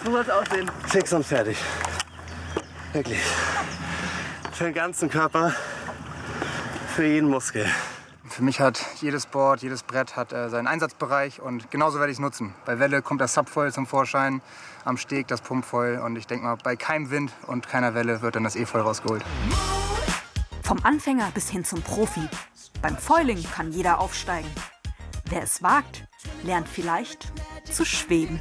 So soll es aussehen. Fix und fertig. Wirklich. Für den ganzen Körper, für jeden Muskel. Für mich hat jedes Board, jedes Brett hat seinen Einsatzbereich und genauso werde ich es nutzen. Bei Welle kommt das Subfoil zum Vorschein, am Steg das Pumpfoil und ich denke mal, bei keinem Wind und keiner Welle wird dann das E-Foil rausgeholt. Vom Anfänger bis hin zum Profi. Beim Foiling kann jeder aufsteigen. Wer es wagt, lernt vielleicht zu schweben.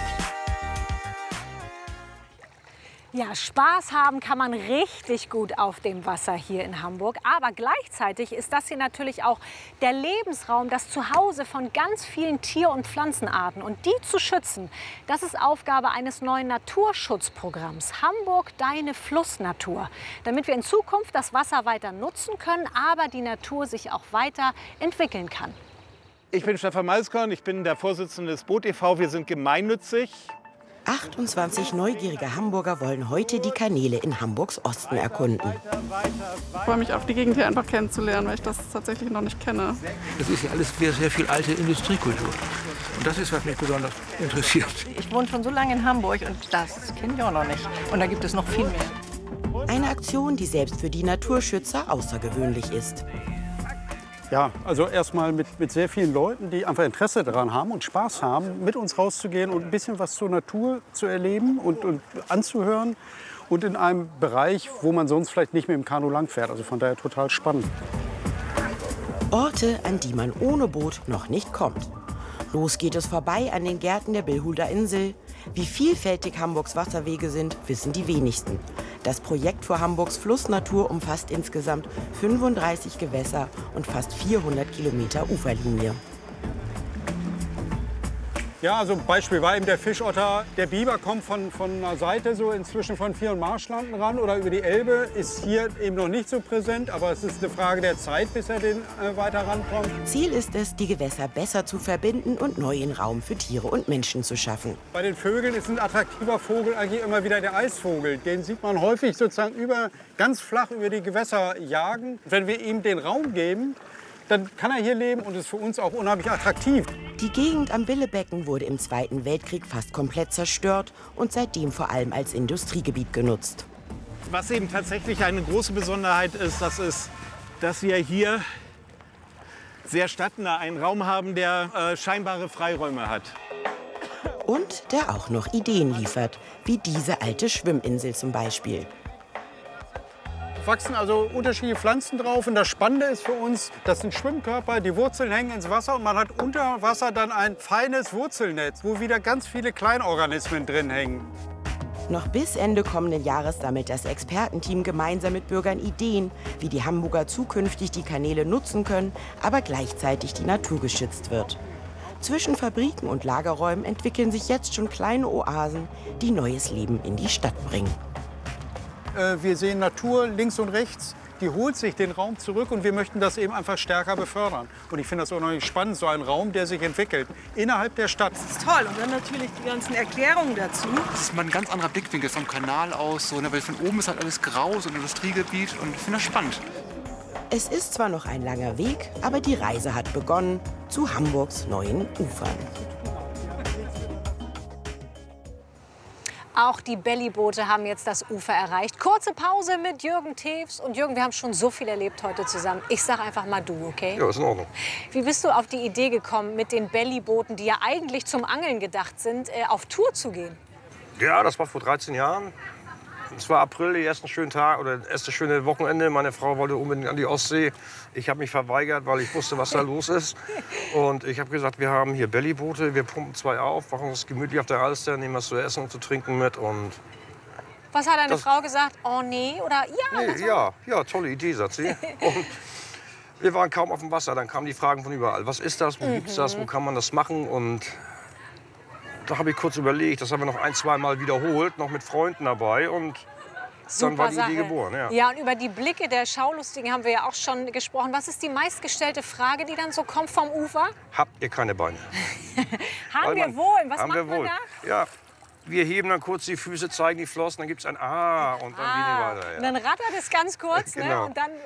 Ja, Spaß haben kann man richtig gut auf dem Wasser hier in Hamburg. Aber gleichzeitig ist das hier natürlich auch der Lebensraum, das Zuhause von ganz vielen Tier- und Pflanzenarten. Und die zu schützen, das ist Aufgabe eines neuen Naturschutzprogramms. Hamburg, deine Flussnatur. Damit wir in Zukunft das Wasser weiter nutzen können, aber die Natur sich auch weiter entwickeln kann. Ich bin Stefan Malzkorn, ich bin der Vorsitzende des Boot e.V. Wir sind gemeinnützig. 28 neugierige Hamburger wollen heute die Kanäle in Hamburgs Osten erkunden. Ich freue mich auf die Gegend hier einfach kennenzulernen, weil ich das tatsächlich noch nicht kenne. Das ist ja alles sehr viel alte Industriekultur. Und das ist, was mich besonders interessiert. Ich wohne schon so lange in Hamburg und das kenne ich auch noch nicht. Und da gibt es noch viel mehr. Eine Aktion, die selbst für die Naturschützer außergewöhnlich ist. Ja, also erstmal mit sehr vielen Leuten, die einfach Interesse daran haben und Spaß haben, mit uns rauszugehen und ein bisschen was zur Natur zu erleben und anzuhören. Und in einem Bereich, wo man sonst vielleicht nicht mit dem Kanu langfährt. Also von daher total spannend. Orte, an die man ohne Boot noch nicht kommt. Los geht es vorbei an den Gärten der Bilhuder Insel. Wie vielfältig Hamburgs Wasserwege sind, wissen die wenigsten. Das Projekt für Hamburgs Flussnatur umfasst insgesamt 35 Gewässer und fast 400 Kilometer Uferlinie. Ja, also Beispiel war eben der Fischotter. Der Biber kommt von einer Seite so inzwischen von Vier- und Marschlanden ran oder über die Elbe. Ist hier eben noch nicht so präsent, aber es ist eine Frage der Zeit, bis er weiter rankommt. Ziel ist es, die Gewässer besser zu verbinden und neuen Raum für Tiere und Menschen zu schaffen. Bei den Vögeln ist ein attraktiver Vogel eigentlich immer wieder der Eisvogel. Den sieht man häufig sozusagen ganz flach über die Gewässer jagen. Wenn wir ihm den Raum geben, dann kann er hier leben und ist für uns auch unheimlich attraktiv. Die Gegend am Billebecken wurde im Zweiten Weltkrieg fast komplett zerstört und seitdem vor allem als Industriegebiet genutzt. Was eben tatsächlich eine große Besonderheit ist, dass wir hier sehr stadtnah einen Raum haben, der scheinbare Freiräume hat. Und der auch noch Ideen liefert, wie diese alte Schwimminsel zum Beispiel. Wachsen also unterschiedliche Pflanzen drauf. Und das Spannende ist für uns, das sind Schwimmkörper, die Wurzeln hängen ins Wasser und man hat unter Wasser dann ein feines Wurzelnetz, wo wieder ganz viele Kleinorganismen drin hängen. Noch bis Ende kommenden Jahres sammelt das Expertenteam gemeinsam mit Bürgern Ideen, wie die Hamburger zukünftig die Kanäle nutzen können, aber gleichzeitig die Natur geschützt wird. Zwischen Fabriken und Lagerräumen entwickeln sich jetzt schon kleine Oasen, die neues Leben in die Stadt bringen. Wir sehen Natur links und rechts, die holt sich den Raum zurück und wir möchten das eben einfach stärker befördern. Und ich finde das auch noch spannend, so ein Raum, der sich entwickelt innerhalb der Stadt. Das ist toll. Und dann natürlich die ganzen Erklärungen dazu. Das ist mal ein ganz anderer Blickwinkel vom Kanal aus, so, ne? Weil von oben ist halt alles grau, so ein Industriegebiet und ich finde das spannend. Es ist zwar noch ein langer Weg, aber die Reise hat begonnen zu Hamburgs neuen Ufern. Auch die Bellyboote haben jetzt das Ufer erreicht. Kurze Pause mit Jürgen Tews. Und Jürgen, wir haben schon so viel erlebt heute zusammen. Ich sag einfach mal du, okay? Ja, ist in Ordnung. Wie bist du auf die Idee gekommen, mit den Bellybooten, die ja eigentlich zum Angeln gedacht sind, auf Tour zu gehen? Ja, das war vor 13 Jahren. Es war April, die ersten schönen Tag oder das erste schöne Wochenende. Meine Frau wollte unbedingt an die Ostsee. Ich habe mich verweigert, weil ich wusste, was da los ist. Und ich habe gesagt, wir haben hier Bellyboote, wir pumpen 2 auf, machen uns gemütlich auf der Alster, nehmen was zu essen und zu trinken mit. Und was hat deine Frau gesagt? Oh nee oder ja? Nee, oder so? ja, tolle Idee, sagt sie. Und wir waren kaum auf dem Wasser, dann kamen die Fragen von überall. Was ist das, wo gibt's das, wo kann man das machen? Und da habe ich kurz überlegt, das haben wir noch 1-2 Mal wiederholt, noch mit Freunden dabei und dann war die Idee geboren. Ja. Ja, und über die Blicke der Schaulustigen haben wir ja auch schon gesprochen. Was ist die meistgestellte Frage, die dann so kommt vom Ufer? Habt ihr keine Beine? Haben wir wohl. Was macht man da? Ja, wir heben dann kurz die Füße, zeigen die Flossen, dann gibt es ein Ah und dann gehen die weiter. Ja. Und dann rattert es ganz kurz, genau. Ne? Und dann